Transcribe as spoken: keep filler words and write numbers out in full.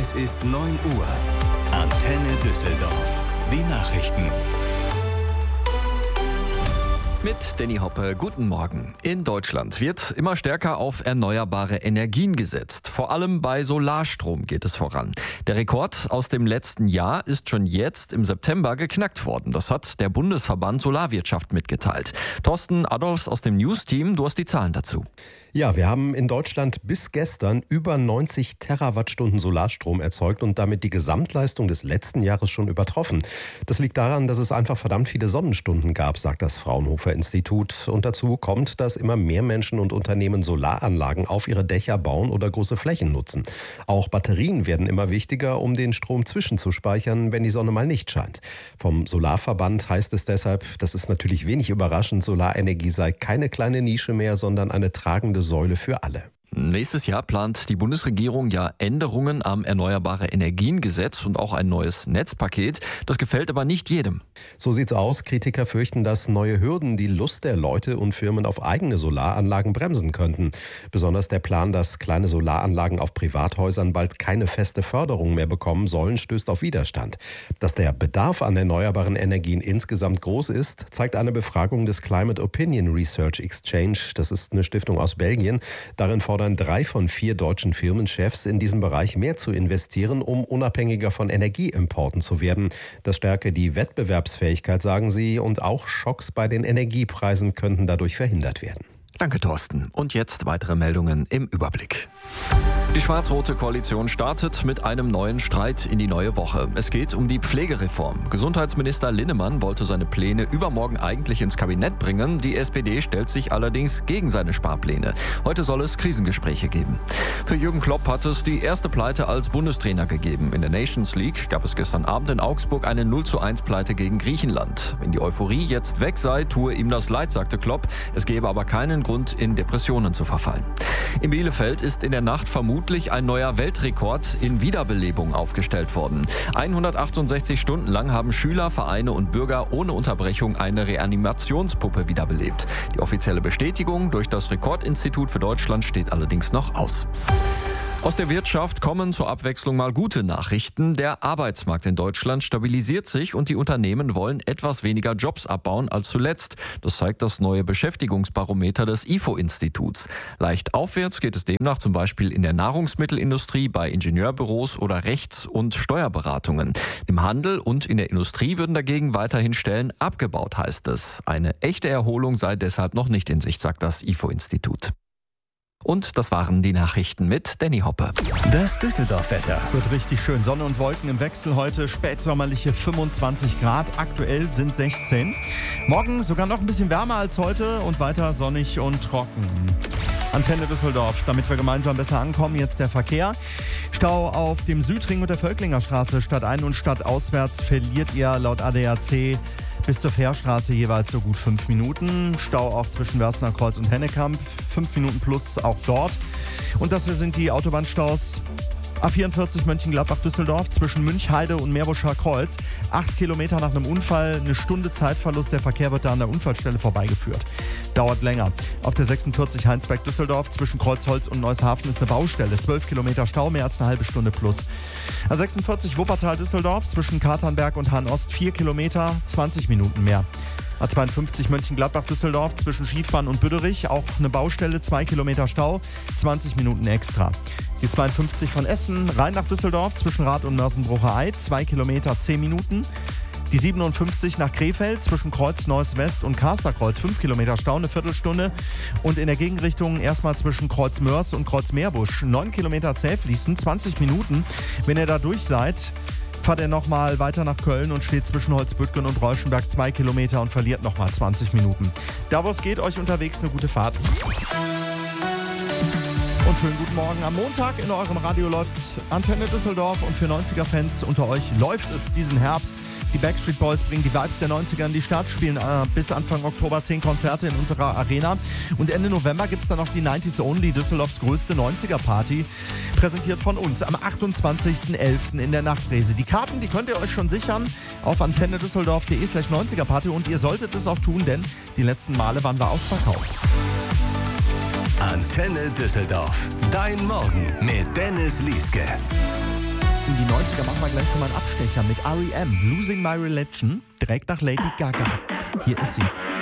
Es ist neun Uhr. Antenne Düsseldorf. Die Nachrichten. Mit Danny Hoppe, guten Morgen. In Deutschland wird immer stärker auf erneuerbare Energien gesetzt. Vor allem bei Solarstrom geht es voran. Der Rekord aus dem letzten Jahr ist schon jetzt im September geknackt worden. Das hat der Bundesverband Solarwirtschaft mitgeteilt. Thorsten Adolfs aus dem News-Team, du hast die Zahlen dazu. Ja, wir haben in Deutschland bis gestern über neunzig Terawattstunden Solarstrom erzeugt und damit die Gesamtleistung des letzten Jahres schon übertroffen. Das liegt daran, dass es einfach verdammt viele Sonnenstunden gab, sagt das Fraunhofer Institut. Und dazu kommt, dass immer mehr Menschen und Unternehmen Solaranlagen auf ihre Dächer bauen oder große Flächen nutzen. Auch Batterien werden immer wichtiger, um den Strom zwischenzuspeichern, wenn die Sonne mal nicht scheint. Vom Solarverband heißt es deshalb, das ist natürlich wenig überraschend, Solarenergie sei keine kleine Nische mehr, sondern eine tragende Säule für alle. Nächstes Jahr plant die Bundesregierung ja Änderungen am Erneuerbare-Energien-Gesetz und auch ein neues Netzpaket. Das gefällt aber nicht jedem. So sieht's aus. Kritiker fürchten, dass neue Hürden die Lust der Leute und Firmen auf eigene Solaranlagen bremsen könnten. Besonders der Plan, dass kleine Solaranlagen auf Privathäusern bald keine feste Förderung mehr bekommen sollen, stößt auf Widerstand. Dass der Bedarf an erneuerbaren Energien insgesamt groß ist, zeigt eine Befragung des Climate Opinion Research Exchange. Das ist eine Stiftung aus Belgien. Darin fordern drei von vier deutschen Firmenchefs, in diesem Bereich mehr zu investieren, um unabhängiger von Energieimporten zu werden. Das stärke die Wettbewerbsfähigkeit, sagen sie, und auch Schocks bei den Energiepreisen könnten dadurch verhindert werden. Danke, Thorsten. Und jetzt weitere Meldungen im Überblick. Die schwarz-rote Koalition startet mit einem neuen Streit in die neue Woche. Es geht um die Pflegereform. Gesundheitsminister Linnemann wollte seine Pläne übermorgen eigentlich ins Kabinett bringen. Die S P D stellt sich allerdings gegen seine Sparpläne. Heute soll es Krisengespräche geben. Für Jürgen Klopp hat es die erste Pleite als Bundestrainer gegeben. In der Nations League gab es gestern Abend in Augsburg eine null zu eins Pleite gegen Griechenland. Wenn die Euphorie jetzt weg sei, tue ihm das leid, sagte Klopp. Es gäbe aber keinen Grund, in Depressionen zu verfallen. In Bielefeld ist in der Nacht vermutlich ein neuer Weltrekord in Wiederbelebung aufgestellt worden. hundertachtundsechzig Stunden lang haben Schüler, Vereine und Bürger ohne Unterbrechung eine Reanimationspuppe wiederbelebt. Die offizielle Bestätigung durch das Rekordinstitut für Deutschland steht allerdings noch aus. Aus der Wirtschaft kommen zur Abwechslung mal gute Nachrichten. Der Arbeitsmarkt in Deutschland stabilisiert sich und die Unternehmen wollen etwas weniger Jobs abbauen als zuletzt. Das zeigt das neue Beschäftigungsbarometer des I F O-Instituts. Leicht aufwärts geht es demnach zum Beispiel in der Nahrungsmittelindustrie, bei Ingenieurbüros oder Rechts- und Steuerberatungen. Im Handel und in der Industrie würden dagegen weiterhin Stellen abgebaut, heißt es. Eine echte Erholung sei deshalb noch nicht in Sicht, sagt das I F O-Institut. Und das waren die Nachrichten mit Danny Hoppe. Das Düsseldorf-Wetter. Wird richtig schön. Sonne und Wolken im Wechsel heute. Spätsommerliche fünfundzwanzig Grad. Aktuell sind sechzehn. Morgen sogar noch ein bisschen wärmer als heute und weiter sonnig und trocken. Antenne Düsseldorf, damit wir gemeinsam besser ankommen. Jetzt der Verkehr. Stau auf dem Südring und der Völklinger Straße stadtein- und stadtauswärts verliert ihr laut A D A C bis zur Fährstraße jeweils so gut fünf Minuten. Stau auch zwischen Wersner Kreuz und Hennekamp. Fünf Minuten plus auch dort. Und das hier sind die Autobahnstaus. A vierundvierzig Mönchengladbach-Düsseldorf zwischen Münchheide und Meerbuscher Kreuz. Acht Kilometer nach einem Unfall, eine Stunde Zeitverlust. Der Verkehr wird da an der Unfallstelle vorbeigeführt. Dauert länger. Auf der sechsundvierzig Heinsberg-Düsseldorf zwischen Kreuzholz und Neushafen ist eine Baustelle. zwölf Kilometer Stau, mehr als eine halbe Stunde plus. A sechsundvierzig Wuppertal-Düsseldorf zwischen Katernberg und Hahn-Ost vier Kilometer, zwanzig Minuten mehr. A zweiundfünfzig Mönchengladbach-Düsseldorf zwischen Schiefbahn und Büderich, auch eine Baustelle, zwei Kilometer Stau, zwanzig Minuten extra. Die zweiundfünfzig von Essen, rein nach Düsseldorf zwischen Rath und Mörsenbrucher Eid, zwei Kilometer, zehn Minuten. Die siebenundfünfzig nach Krefeld zwischen Kreuz Neuss West und Kasterkreuz, fünf Kilometer Stau, eine Viertelstunde. Und in der Gegenrichtung erstmal zwischen Kreuz Mörs und Kreuz Meerbusch, neun Kilometer zäh fließen, zwanzig Minuten. Wenn ihr da durch seid, fahrt er nochmal weiter nach Köln und steht zwischen Holzbüttgen und Reuschenberg zwei Kilometer und verliert nochmal zwanzig Minuten. Da wo es geht, euch unterwegs eine gute Fahrt. Und schönen guten Morgen am Montag. In eurem Radio läuft Antenne Düsseldorf und für neunziger-Fans unter euch läuft es diesen Herbst. Die Backstreet Boys bringen die Vibes der neunziger in die Stadt, spielen äh, bis Anfang Oktober zehn Konzerte in unserer Arena. Und Ende November gibt es dann noch die neunziger Only, Düsseldorfs größte neunziger-Party, präsentiert von uns am achtundzwanzigsten elften in der Nachtrese. Die Karten, die könnt ihr euch schon sichern auf antenne düsseldorf punkt de slash neunziger-Party und ihr solltet es auch tun, denn die letzten Male waren wir ausverkauft. Antenne Düsseldorf. Dein Morgen mit Dennis Lieske. In die neunziger machen wir gleich schon mal einen Abstecher mit R E M. Losing My Religion, direkt nach Lady Gaga. Hier ist sie.